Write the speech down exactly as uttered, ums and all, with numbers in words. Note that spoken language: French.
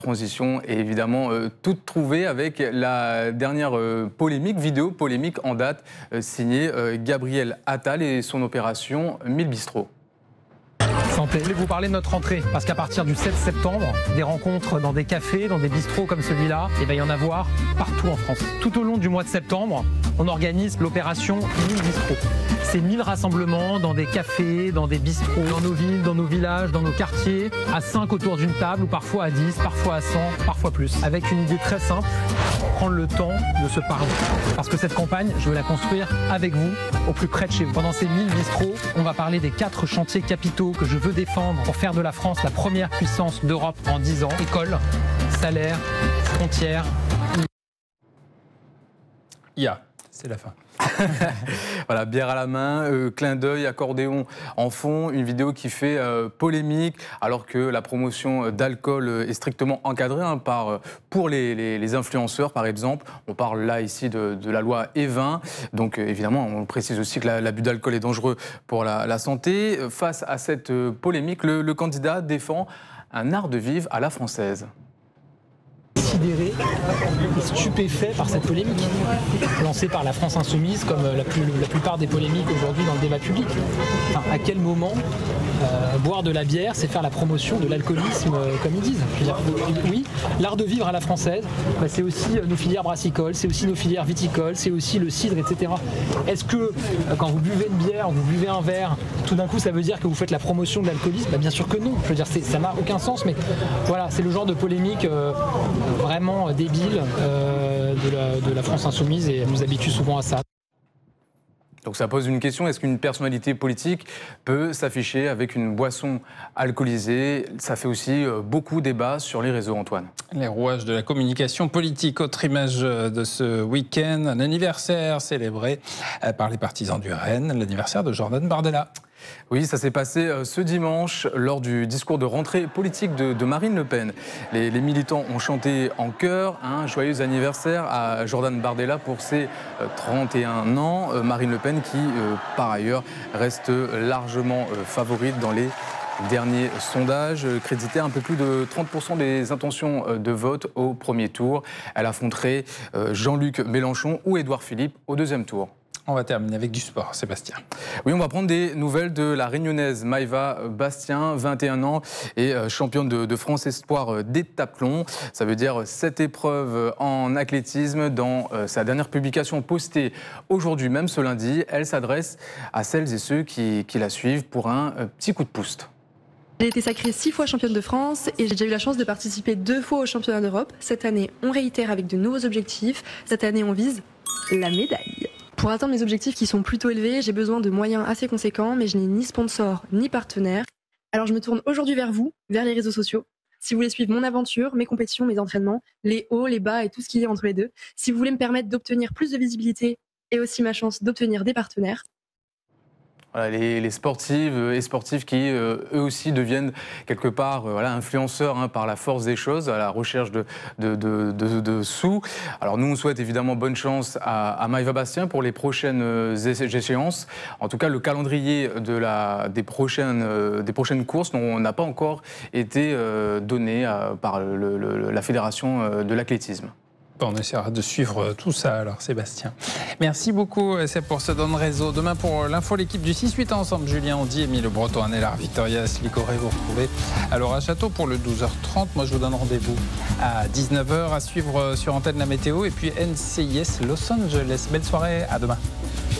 Transition est évidemment euh, toute trouvée avec la dernière euh, polémique, vidéo polémique en date, euh, signée euh, Gabriel Attal et son opération mille Bistrots. Santé. Je voulais vous parler de notre rentrée, parce qu'à partir du sept septembre, des rencontres dans des cafés, dans des bistrots comme celui-là, il va y en avoir partout en France. Tout au long du mois de septembre, on organise l'opération mille Bistrots. C'est mille rassemblements dans des cafés, dans des bistrots, dans nos villes, dans nos villages, dans nos quartiers, à cinq autour d'une table, ou parfois à dix, parfois à cent, parfois plus. Avec une idée très simple, prendre le temps de se parler. Parce que cette campagne, je veux la construire avec vous, au plus près de chez vous. Pendant ces mille bistrots, on va parler des quatre chantiers capitaux que je veux défendre pour faire de la France la première puissance d'Europe en dix ans. École, salaire, frontières. I A, c'est la fin. Voilà, bière à la main, euh, clin d'œil, accordéon en fond, une vidéo qui fait euh, polémique, alors que la promotion d'alcool est strictement encadrée hein, par, pour les, les, les influenceurs, par exemple. On parle là ici de, de la loi E vingt, donc euh, évidemment, on précise aussi que la, l'abus d'alcool est dangereux pour la, la santé. Face à cette euh, polémique, le, le candidat défend un art de vivre à la française. Sidéré et stupéfait par cette polémique lancée par la France Insoumise comme la, plus, la plupart des polémiques aujourd'hui dans le débat public. Enfin, à quel moment euh, boire de la bière, c'est faire la promotion de l'alcoolisme euh, comme ils disent. Je veux dire, oui, l'art de vivre à la française, bah, c'est aussi nos filières brassicoles, c'est aussi nos filières viticoles, c'est aussi le cidre, et cetera. Est-ce que euh, quand vous buvez une bière, vous buvez un verre, tout d'un coup ça veut dire que vous faites la promotion de l'alcoolisme? Bah, bien sûr que non. Je veux dire, c'est, ça n'a aucun sens, mais voilà, c'est le genre de polémique euh, vraiment débile euh, de, la, de la France Insoumise et elle nous habitue souvent à ça. Donc ça pose une question, est-ce qu'une personnalité politique peut s'afficher avec une boisson alcoolisée? Ça fait aussi beaucoup débat sur les réseaux, Antoine. Les rouages de la communication politique, autre image de ce week-end, un anniversaire célébré par les partisans du R N, l'anniversaire de Jordan Bardella. Oui, ça s'est passé ce dimanche lors du discours de rentrée politique de, de Marine Le Pen. Les, les militants ont chanté en chœur un joyeux anniversaire à Jordan Bardella pour ses trente et un ans. Marine Le Pen qui, euh, par ailleurs, reste largement euh, favorite dans les derniers sondages, crédité un peu plus de trente pour cent des intentions de vote au premier tour. Elle affronterait euh, Jean-Luc Mélenchon ou Édouard Philippe au deuxième tour. On va terminer avec du sport, Sébastien. Oui, on va prendre des nouvelles de la Réunionnaise Maëva Bastien, vingt et un ans, et championne de, de France Espoir d'heptathlon. Ça veut dire sept épreuves en athlétisme. Dans euh, sa dernière publication postée aujourd'hui même, ce lundi, elle s'adresse à celles et ceux qui, qui la suivent pour un euh, petit coup de pouce. J'ai été sacrée six fois championne de France et j'ai déjà eu la chance de participer deux fois au championnat d'Europe. Cette année, on réitère avec de nouveaux objectifs. Cette année, on vise la médaille. Pour atteindre mes objectifs qui sont plutôt élevés, j'ai besoin de moyens assez conséquents, mais je n'ai ni sponsor ni partenaire. Alors je me tourne aujourd'hui vers vous, vers les réseaux sociaux. Si vous voulez suivre mon aventure, mes compétitions, mes entraînements, les hauts, les bas et tout ce qu'il y a entre les deux. Si vous voulez me permettre d'obtenir plus de visibilité et aussi ma chance d'obtenir des partenaires. Voilà, les, les sportives et sportifs qui, euh, eux aussi, deviennent quelque part euh, voilà, influenceurs hein, par la force des choses, à la recherche de, de, de, de, de sous. Alors nous, on souhaite évidemment bonne chance à, à Maëva Bastien pour les prochaines échéances. En tout cas, le calendrier de la, des, prochaines, euh, des prochaines courses n'a pas encore été euh, donné euh, par le, le, la Fédération euh, de l'athlétisme. On essaiera de suivre tout ça alors, Sébastien. Merci beaucoup, c'est pour ce Don Réseau. Demain pour l'info, l'équipe du six huit ensemble, Julien Ondy, Émile Breton, Anne-Hélare, Victoria Slicoré, vous retrouvez à Laura Château pour le douze heures trente. Moi, je vous donne rendez-vous à dix-neuf heures à suivre sur Antenne la météo et puis N C I S Los Angeles. Belle soirée, à demain.